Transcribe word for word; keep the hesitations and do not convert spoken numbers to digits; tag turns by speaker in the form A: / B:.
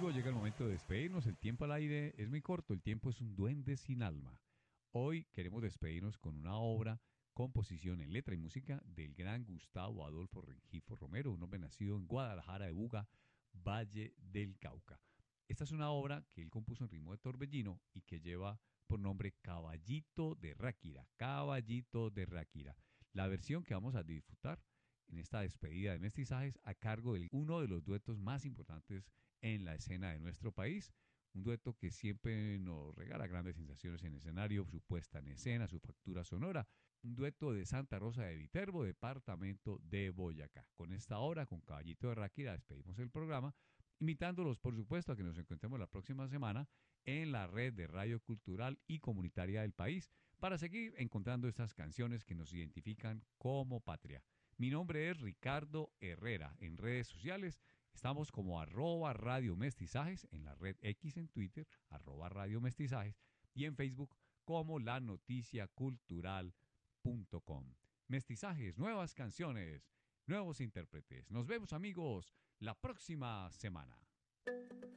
A: amigo, llega el momento de despedirnos. El tiempo al aire es muy corto, el tiempo es un duende sin alma. Hoy queremos despedirnos con una obra, composición en letra y música del gran Gustavo Adolfo Rengifo Romero, un hombre nacido en Guadalajara de Buga, Valle del Cauca. Esta es una obra que él compuso en ritmo de torbellino y que lleva por nombre Caballito de Ráquira, Caballito de Ráquira. La versión que vamos a disfrutar en esta despedida de mestizajes a cargo de uno de los duetos más importantes en la escena de nuestro país, un dueto que siempre nos regala grandes sensaciones en escenario, su puesta en escena, su factura sonora, un dueto de Santa Rosa de Viterbo, departamento de Boyacá. Con esta hora, con Caballito de Ráquira, despedimos el programa, invitándolos, por supuesto, a que nos encontremos la próxima semana en la red de radio cultural y comunitaria del país para seguir encontrando estas canciones que nos identifican como patria. Mi nombre es Ricardo Herrera. En redes sociales estamos como arroba radio mestizajes, en la red X en Twitter, arroba radio mestizajes, y en Facebook como la noticia cultural punto com. Mestizajes, nuevas canciones, nuevos intérpretes. Nos vemos, amigos, la próxima semana.